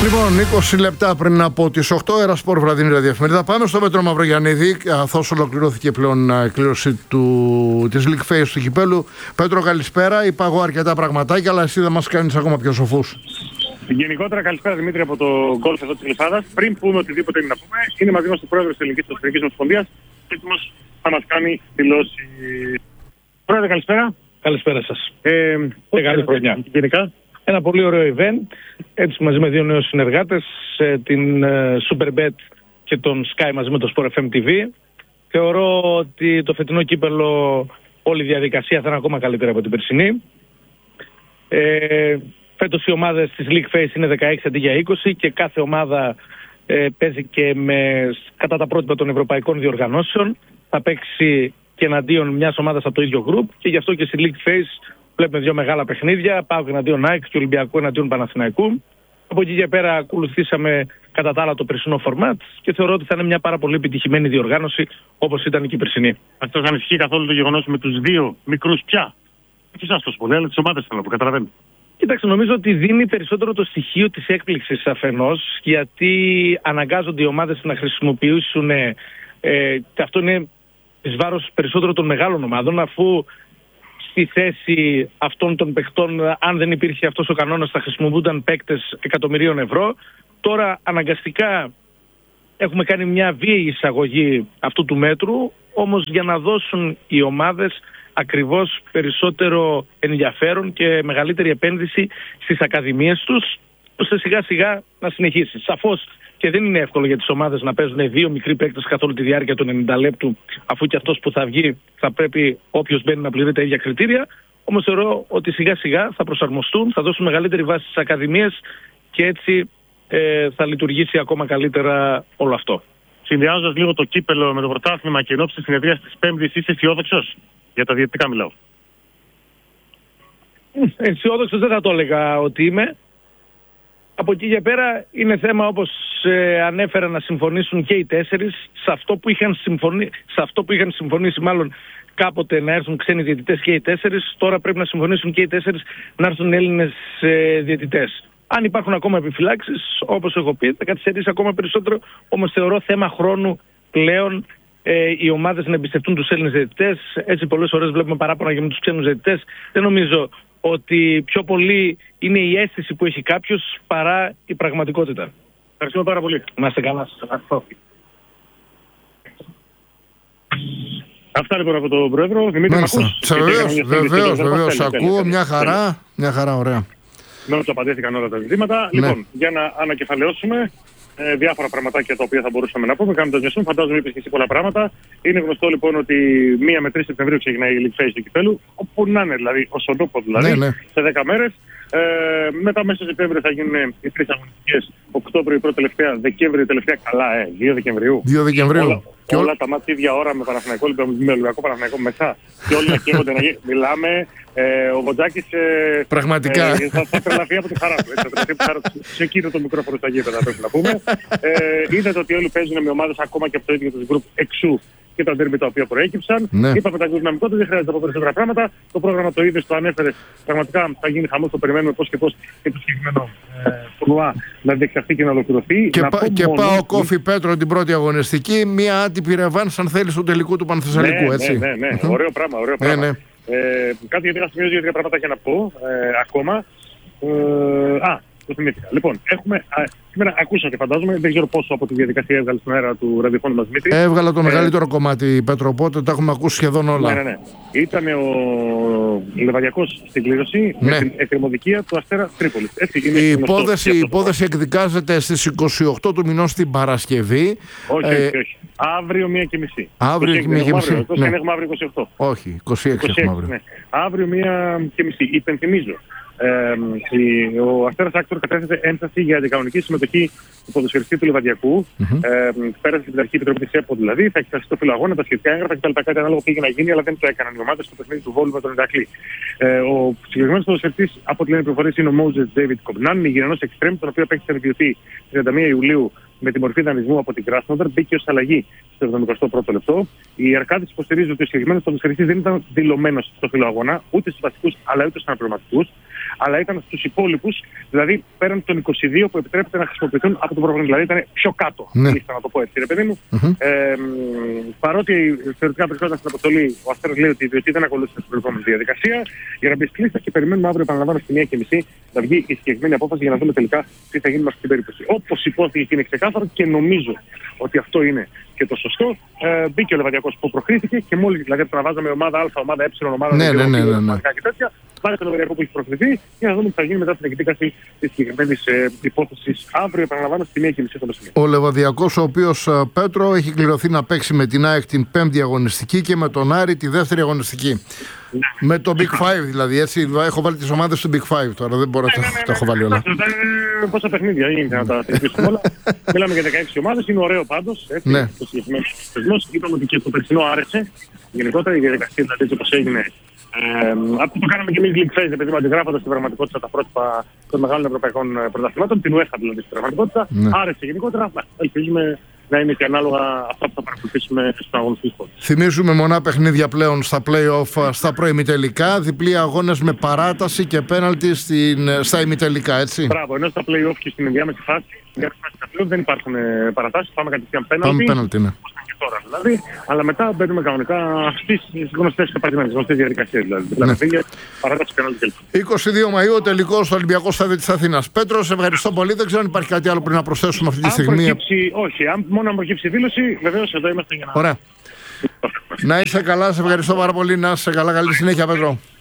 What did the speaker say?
Λοιπόν, 20 λεπτά πριν από τις 8, Ερασπορ βραδινή ραδιοεφημερίδα. Πάμε στο Πέτρο Μαυρογιαννίδη, καθώς ολοκληρώθηκε πλέον η κλήρωση της League Phase του κυπέλου. Πέτρο, καλησπέρα. Είπα εγώ αρκετά πραγματάκια, αλλά εσύ δεν μας κάνεις ακόμα πιο σοφούς. Γενικότερα, καλησπέρα Δημήτρη από το γκολφ εδώ της Γλυφάδας. Πριν πούμε οτιδήποτε είναι να πούμε, είναι μαζί μας ο πρόεδρος της Ελληνικής Ποδοσφαιρικής Ομοσπονδίας, έτοιμος θα μας κάνει δηλώσει. Πρόεδρε, καλησπέρα. Καλησπέρα σας. Καλή χρονιά. Γενικά. Ένα πολύ ωραίο event, έτσι μαζί με δύο νέους συνεργάτες, την Superbet και τον Sky μαζί με το Sport FM TV. Θεωρώ ότι το φετινό κύπελο, όλη η διαδικασία θα είναι ακόμα καλύτερη από την περσινή. Φέτος οι ομάδες της League Phase είναι 16 αντί για 20 και κάθε ομάδα παίζει και κατά τα πρότυπα των ευρωπαϊκών διοργανώσεων. Θα παίξει και εναντίον μιας ομάδας από το ίδιο group και γι' αυτό και στη League Phase βλέπουμε δύο μεγάλα παιχνίδια, ΠΑΟΚ εναντίον ΑΕΚ και Ολυμπιακού εναντίον Παναθηναϊκού. Από εκεί και πέρα ακολουθήσαμε κατά τα άλλα το περσινό φορμάτ και θεωρώ ότι θα είναι μια πάρα πολύ επιτυχημένη διοργάνωση όπως ήταν και η περσινή. Αυτό θα ανησυχεί καθόλου το γεγονός με τους δύο μικρούς πια? Όχι σας τόσο πολύ, αλλά τις ομάδες θέλω που καταλαβαίνω. Κοίταξε, νομίζω ότι δίνει περισσότερο το στοιχείο της έκπληξης αφενός, γιατί αναγκάζονται οι ομάδες να χρησιμοποιήσουν, και αυτό είναι εις βάρος περισσότερο των μεγάλων ομάδων, αφού στη θέση αυτών των παικτών, αν δεν υπήρχε αυτός ο κανόνας, θα χρησιμοποιούνταν παίκτες εκατομμυρίων ευρώ. Τώρα αναγκαστικά έχουμε κάνει μια βίαιη εισαγωγή αυτού του μέτρου, όμως για να δώσουν οι ομάδες ακριβώς περισσότερο ενδιαφέρον και μεγαλύτερη επένδυση στις ακαδημίες τους, ώστε σιγά σιγά να συνεχίσει. Σαφώς και δεν είναι εύκολο για τις ομάδες να παίζουν δύο μικροί παίκτες καθ' όλη τη διάρκεια των 90 λεπτού, αφού και αυτός που θα βγει θα πρέπει όποιος μπαίνει να πληρεί τα ίδια κριτήρια. Όμως θεωρώ ότι σιγά σιγά θα προσαρμοστούν, θα δώσουν μεγαλύτερη βάση στις ακαδημίες και έτσι θα λειτουργήσει ακόμα καλύτερα όλο αυτό. Συνδυάζοντας λίγο το κύπελο με το πρωτάθλημα και ενόψει της συνεδρίας της Πέμπτης, είσαι αισιόδοξος? Για τα διαιτητικά μιλάω. Αισιόδοξος δεν θα το έλεγα ότι είμαι. Από εκεί για πέρα είναι θέμα, όπως ανέφερα, να συμφωνήσουν και οι τέσσερις σε αυτό που είχαν συμφωνήσει μάλλον κάποτε, να έρθουν ξένοι διαιτητές και οι τέσσερις. Τώρα πρέπει να συμφωνήσουν και οι τέσσερις να έρθουν Έλληνες διαιτητές. Αν υπάρχουν ακόμα επιφυλάξεις, όπως έχω πει, θα καθυστερήσει ακόμα περισσότερο. Όμως θεωρώ θέμα χρόνου πλέον οι ομάδες να εμπιστευτούν τους Έλληνες διαιτητές. Έτσι πολλές φορές βλέπουμε παράπονα για τους ξένους διαιτητές. Δεν νομίζω ότι πιο πολύ είναι η αίσθηση που έχει κάποιος παρά η πραγματικότητα. Ευχαριστούμε πάρα πολύ. Να είστε καλά. Σας ευχαριστώ. Αυτά λοιπόν από τον Πρόεδρο. Δημήτρη, βεβαίως, ακούω. Μια χαρά, ωραία. Νομίζω απαντήθηκαν όλα τα ζητήματα. Ναι. Λοιπόν, για να ανακεφαλαιώσουμε διάφορα πραγματάκια τα οποία θα μπορούσαμε να πούμε, κάνοντας μια σум, φαντάζομαι είπες και εσύ πολλά πράγματα. Είναι γνωστό λοιπόν ότι 1 με 3 Σεπτεμβρίου ξεκινάει η League Phase του κυπέλου, όπου να είναι δηλαδή, ως οδόπο δηλαδή, σε 10 μέρες. Μετά μέσα στο Σεπτέμβριο θα γίνουν οι 3 αγωνιστικές, Οκτώβριο η πρώτη τελευταία, Δεκέμβριο η τελευταία, καλά 2 Δεκεμβρίου. 2 Δεκεμβρίου. Όλα τα μάτια ίδια ώρα με Παναθηναϊκό, με Ολυμπιακό Παναθηναϊκό μετά. Και όλοι να καίγονται να μιλάμε. Ο Βοντζάκης πραγματικά θα τρελαθεί από τη χαρά του. Θα τρελαθεί από τη χαρά του. Σε εκείνο το μικρόφωνο στα γήπεδα, πρέπει να πούμε. Είδατε ότι όλοι παίζουν με ομάδες ακόμα και από το ίδιο του γκρουπ εξού και τα ντέρμπι τα οποία προέκυψαν. Είπαμε τα δυναμικότητα, δεν χρειάζεται από περισσότερα πράγματα. Το πρόγραμμα το είδες, το ανέφερες. Πραγματικά θα γίνει χαμός, το περιμένουμε πώς και πώς και το συγκεκριμένο τουρνουά να διεξαχθεί και να ολοκληρωθεί. Και πάω κόφι Πέτρο την πρώτη αγωνιστική, μια άτυπη ρεβάνς αν θέλεις του τελικού του Πανθεσσαλικού, έτσι. Ναι. Ωραίο πράγμα. Κάτι γιατί σημείο 2-3 πράγματα για να πω ακόμα. Το θυμήθηκα. Λοιπόν, σήμερα ακούσατε φαντάζομαι, δεν ξέρω πόσο από τη διαδικασία έβγαλε στην αέρα του ραδιοφώνου μας Δημήτρη. Έβγαλα το μεγαλύτερο κομμάτι, Πέτρο, οπότε τα έχουμε ακούσει σχεδόν όλα. Ναι. Ήταν ο Λεβαδιακός στην κλήρωση με την εκκρεμωδικία του Αστέρα Τρίπολης. Η υπόθεση εκδικάζεται στις 28 του μηνός την Παρασκευή. Όχι. Αύριο 1:30. Αύριο 1:30. Δεν έχουμε αύριο 28. Όχι, 26 έχουμε αύριο. Ναι. Αύριο 1:30. Υπενθυμίζω. Ο Αστέρας Άκτορ κατέθεσε ένταση για αντικανονική συμμετοχή του ποδοσφαιριστή του Λιβαδιακού. Πέρασε στην Πειθαρχική Επιτροπή της ΕΠΟ δηλαδή. Θα εξεταστεί το φύλλο τα σχετικά έγγραφα και τα κάτι ανάλογα πήγε να γίνει, αλλά δεν το έκαναν οι ομάδες στο παιχνίδι του Βόλου με τον Ηρακλή. Ο συγκεκριμένος ποδοσφαιριστής, από ό,τι λένε οι πληροφορίες, είναι ο Μόζες Ντέιβιτ Κομπνάν, Νιγηριανός εξτρέμ, τον οποίο απέκτησε δικαιωθεί 31 Ιουλίου με τη μορφή δανεισμού από την Κράσνοδαρ, μπήκε ως αλλαγή στο 71ο λεπτό. Οι Αρκάδες υποστηρίζουν ότι ο συγκεκριμένος ποδοσφαιριστής δεν ήταν δηλωμένος στο φύλλο αγώνα, ούτε στους βασικούς αλλά ούτε στους αναπληρωματικούς. αλλά ήταν στους υπόλοιπους, δηλαδή πέραν των 22 που επιτρέπεται να χρησιμοποιηθούν από τον προπονητή. Δηλαδή ήταν πιο κάτω, να το πω έτσι, ρε παιδί μου. Παρότι θεωρητικά βρισκόταν στην αποστολή, ο Αστέρας λέει ότι η διοικητή δεν ακολούθησε την προηγούμενη διαδικασία. Η Ραμπής κλείστα και περιμένουμε αύριο, επαναλαμβάνω, στη 1:30 να βγει η συγκεκριμένη απόφαση για να δούμε τελικά τι θα γίνει με αυτή την περίπτωση. Όπως υπόθηκε και είναι ξεκάθαρο και νομίζω ότι αυτό είναι και το σωστό. Μπήκε ο Λεβαδιακός που προκρίθηκε και μόλις δηλαδή τραβάζαμε ομάδα Α, ομάδα Ε, ομάδα ναι, και τέτοια. Πάρε τον Λεβαδιακό που έχει προκριθεί για να δούμε τι θα γίνει μετά την εκδίκαση τη συγκεκριμένη υπόθεση αύριο, επαναλαμβάνω, στη 1:30 το μεσημέρι. Ο Λεβαδιακός, ο οποίος, Πέτρο, έχει κληρωθεί να παίξει με την ΑΕΚ την 5η αγωνιστική και με τον Άρη τη 2η αγωνιστική. Ναι. Με το Big Five δηλαδή, έτσι. Έχω βάλει τις ομάδες του Big Five τώρα, δεν μπορώ να τα έχω βάλει όλα. Πόσα παιχνίδια γίνεται να τα συζητήσουμε όλα. Μιλάμε για 16 ομάδες, είναι ωραίο πάντως. Ναι. Το συγκεκριμένο θεσμός. Είπαμε ότι και το περσινό άρεσε. Γενικότερα η διαδικασία δηλαδή έτσι όπως έγινε. Αυτό το κάναμε και εμείς League Phase, επειδή αντιγράφοντας στην πραγματικότητα τα πρότυπα των μεγάλων ευρωπαϊκών πρωταθλημάτων, την UEFA δηλαδή στην πραγματικότητα. Ναι. Άρεσε γενικότερα. Ελπίζουμε να είναι και ανάλογα αυτά που θα παρακολουθήσουμε στον αγωνιστικό σπορ. Θυμίζουμε μονά παιχνίδια πλέον στα play-off, στα προημιτελικά, διπλή αγώνες με παράταση και πέναλτι στα ημιτελικά, έτσι. Μπράβο, ενώ στα play-off και στην ενδιάμεση φάση δεν υπάρχουν παρατάσεις, πάμε κατευθείαν πέναλτι. Ναι. Τώρα, δηλαδή, αλλά μετά μπαίνουμε κανονικά στις γνωστές επαγγελματικές, γνωστές διαδικασίες. Δηλαδή, ναι. Παράταση πέναλτι κλπ. 22 Μαΐου, τελικός στο Ολυμπιακό Στάδιο της Αθήνας. Πέτρο, σε ευχαριστώ πολύ. Δεν ξέρω αν υπάρχει κάτι άλλο πριν να προσθέσουμε αυτή τη στιγμή. Όχι, μόνο αν προκύψει δήλωση, βεβαίως εδώ είμαστε για να. Ωραία. Να είσαι καλά, σε ευχαριστώ πάρα πολύ. Να είσαι καλά, καλή συνέχεια, Πέτρο.